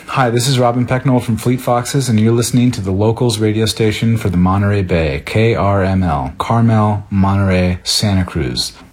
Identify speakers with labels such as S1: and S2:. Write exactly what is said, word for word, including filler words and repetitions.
S1: Hi, this is Robin Pecknold from Fleet Foxes, and you're listening to the Locals radio station for the Monterey Bay, K R M L, Carmel, Monterey, Santa Cruz.